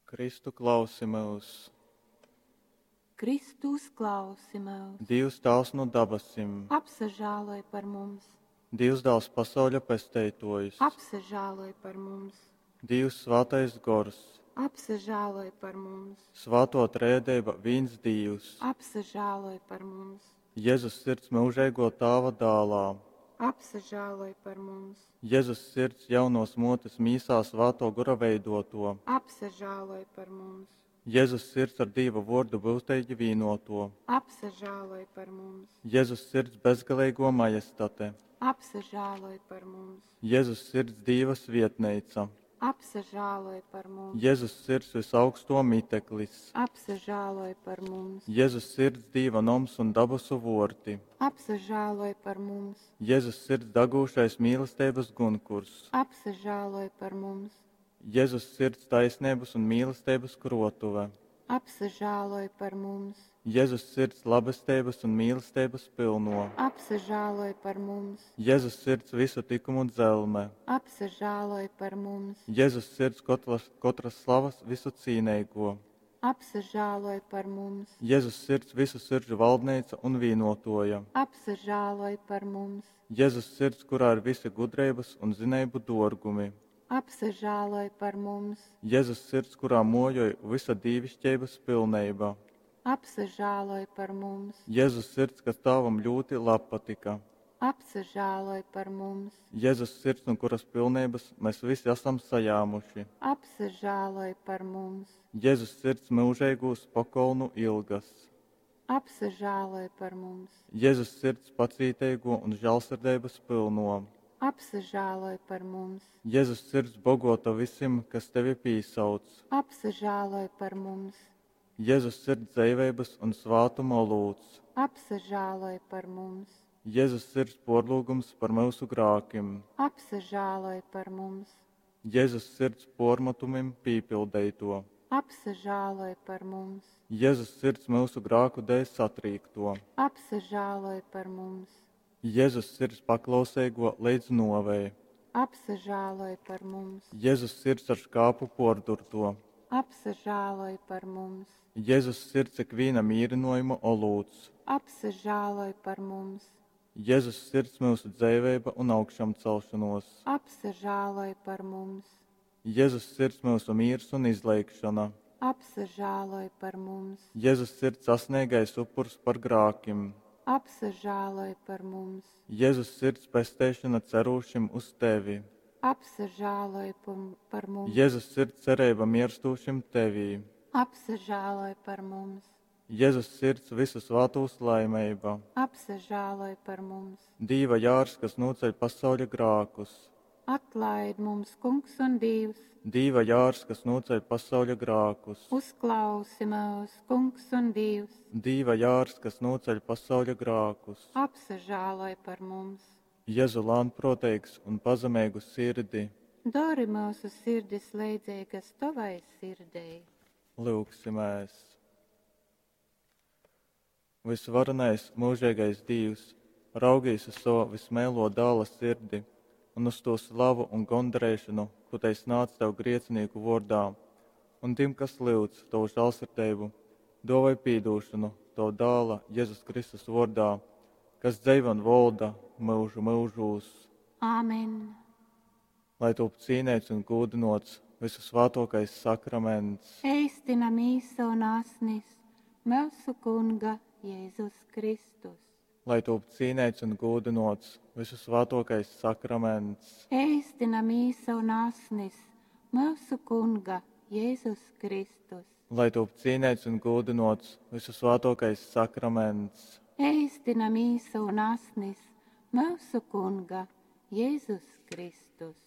Kristu klausi mūs. Kristus klausi mūs. Dievs tēls no dabasim, Apsažāloj par mums. Dievs dēls pasauļa pesteitojs, Apsažāloj par mums. Dievs svētais gors, Apsažāloj par mums. svēto trēdeiba viens Dievs, Apsažāloj par mums. Jēzus sirds mūžēgo tāva dālā, Apsažāloj par mums. Jēzus sirds jaunos motes mīsā svēto gora veidoto, Apsažāloj par mums. Jēzus sirds ar Dieva vārdu būteigi vīnoto, Apsažāloj par mums. Jēzus sirds bezgalīgo majestate, Apsažāloj par mums. Jēzus sirds Dievas vietneica, Apsažāloj par mums. Jēzus sirds visaugsto miteklis, Apsažāloj par mums. Jēzus sirds Dieva noms un dabasu vorti, Apsažāloj par mums. Jēzus sirds dagūšais mīlestības gunkurs, Apsažāloj par mums. Jēzus sirds taisnības un mīlestības krotuve, Apsažāloj par mums. Jēzus sirds labestības un mīlestības pilno, Apsažāloj par mums. Jēzus sirds visu tikumu dzelme, Apsažāloj par mums. Jēzus sirds kotras slavas visu cīneigo, Apsažāloj par mums. Jēzus sirds visu sirdžu valdneica un vīnotoja, Apsažāloj par mums. Jēzus sirds, kurā ir visi gudrības un zineibu dorgumi, Apsažāloj par mums. Jēzus sirds, kurā mojoja visa dīvišķības pilneiba, Apsažāloj par mums. Jēzus sirds, kas tāvam ļoti patika, Apsažāloj par mums. Jēzus sirds, no kuras pilnības mēs visi esam sajāmuši, Apsažāloj par mums. Jēzus sirds mūžīgos pakolnu ilgas, Apsažāloj par mums. Jēzus sirds pacīteigo un žēlsirdības pilno, Apsažāloj par mums. Jēzus sirds bogota visiem, kas tevi pīsauc, Apsažāloj par mums. Jēzus sirds dzīvības un svātuma lūdz, Apsažāloj par mums. Jēzus sirds porlūgums par mūsu grākim, Apsažāloj par mums. Jēzus sirds pormatumim pīpildēto, Apsažāloj par mums. Jēzus sirds mūsu grāku dēļ satrīkto, Apsažāloj par mums. Jēzus sirds paklausēgo līdz novēja, Apsažāloj par mums. Jēzus sirds ar skāpu pordurto, Apsažāloj par mums. Jēzus sirds ikvīna mīrinojumu olūts, Apsažāloj par mums. Jēzus sirds mūsu dzīvība un augšām celšanos, Apsažāloj par mums. Jēzus sirds mūsu mīrs un izleikšana, Apsažāloj par mums. Jēzus sirds sasniegais upurs par grākim, Apsažāloj par mums. Jēzus sirds pestēšana cerūšim uz tevi, Apsažāloj par mums. Jēzus sirds cerība mirstūšim tevī, Apsažāloj par mums. Jēzus sirds visu svētūs laimeiba, Apsažāloj par mums. Dīva jārs, kas noceļ pasauļa grākus, Atlaid mums, Kungs un Dievs, Dīva jārs, kas noceļ pasauļa grākus, uzklausi mūs, Kungs un Dievs, Dīva jārs, kas noceļ pasauļa grākus, apsažāloj par mums. Jēzu lānproteigs un pazemēgu sirdi, Dori mūsu sirdis līdzīgas tavai sirdei. lūgsimies. Visvarenais mūžīgais Dievs raugīs uz savu vismēlo dāla sirdi un uz to slavu un gondarēšanu, ko teis nāc tev griecinīku vārdā, un tiem, kas lūdz tavu žēlsirdību, dāvāj pīdūšanu tavu dāla Jēzus Kristus vārdā, kas dzīvo un valda mūžu mūžūs. Āmen. Lai top cīnēts un gūdinots visu svētākais sakraments, Eistina mīsa un asnis, mūsu Kunga Jēzus Kristus. lai top cīnēts un gūdinots visu svētākais sakraments, Eistina mīsa un asnis, mūsu Kunga Jēzus Kristus. lai top cīnēts un gūdinots visu svētākais sakraments, Eistina mīsa un asnis, mūsu Kunga Jēzus Kristus.